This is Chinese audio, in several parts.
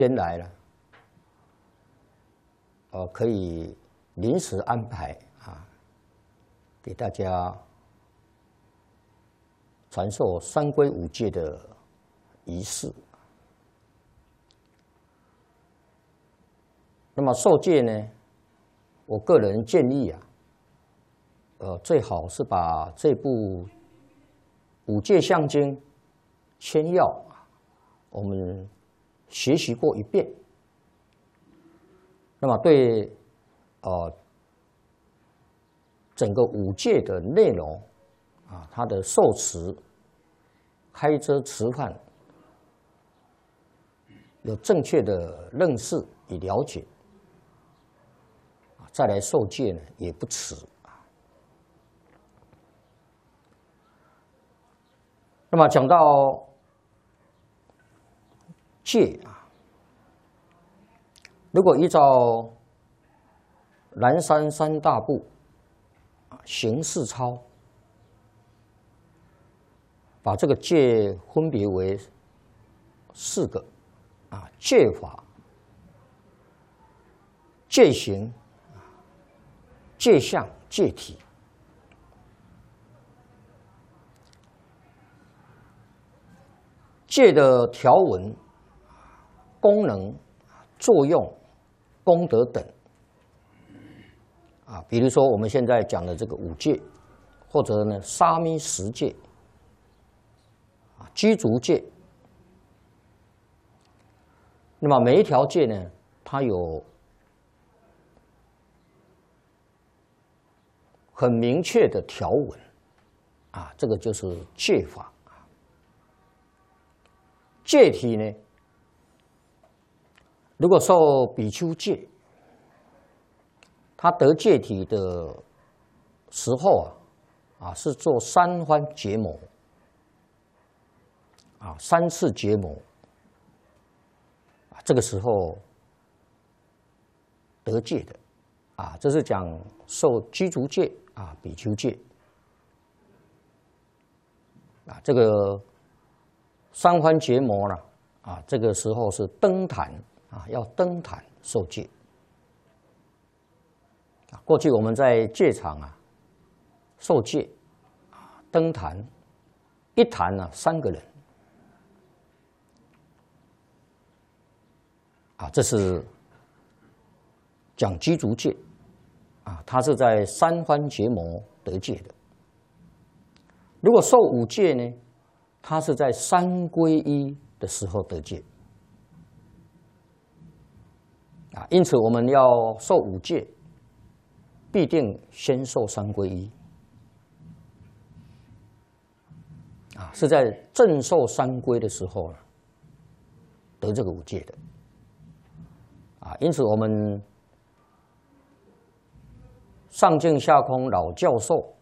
先来了，可以临时安排啊，给大家传授三皈五戒的仪式。那么受戒呢，我个人建议啊，最好是把这部《五戒相经》签要我们学习过一遍。那么对整个五戒的内容啊，它的受持、开遮、持犯有正确的认识与了解，再来受戒呢也不迟。那么讲到戒啊，如果依照南山三大部行事操，把这个戒分别为4个戒法、戒行、戒相、戒体。戒的条文、功能、作用、功德等比如说我们现在讲的这个五戒，或者呢沙弥十戒、居足戒，那么每一条戒呢，它有很明确的条文这个就是戒法。戒体呢，如果受比丘戒，他得戒体的时候是做3番结魔3次结魔这个时候得戒的这是讲受居足戒比丘戒这个3番结魔了这个时候是登坛要登坛受戒。过去我们在戒场受戒登坛，一坛3个人这是讲居足戒他是在3番结魔得戒的。如果受五戒呢，他是在3皈依的时候得戒因此我们要受五戒，必定先受3皈依是在正受3皈的时候得这个五戒的因此我们上净下空老教授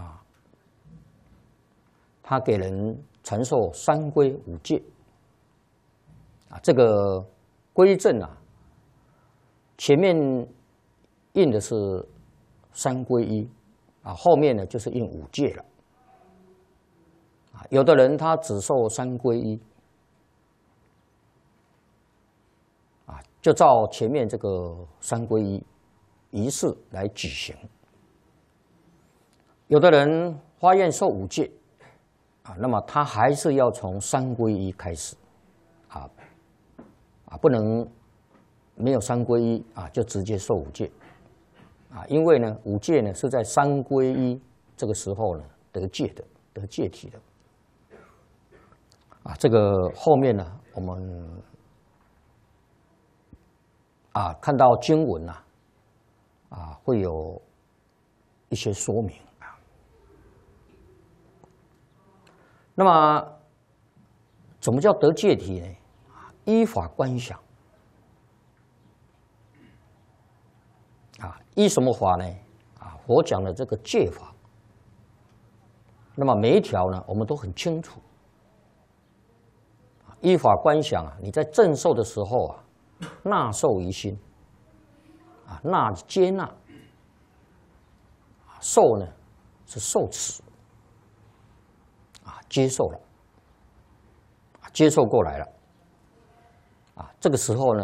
他给人传授3皈五戒这个规正前面印的是3皈依后面呢就是印五戒了有的人他只受3皈依就照前面这个3皈依仪式来举行。有的人发愿受五戒那么他还是要从3皈依开始不能没有3皈依就直接受五戒因为呢五戒呢是在3皈依这个时候呢得戒的，得戒体的这个后面呢我们看到经文会有一些说明那么怎么叫得戒体呢？依法观想依什么法呢？佛讲的这个戒法，那么每一条呢我们都很清楚依法观想你在正受的时候纳受于心纳接纳，受呢是受持接受了，接受过来了这个时候呢，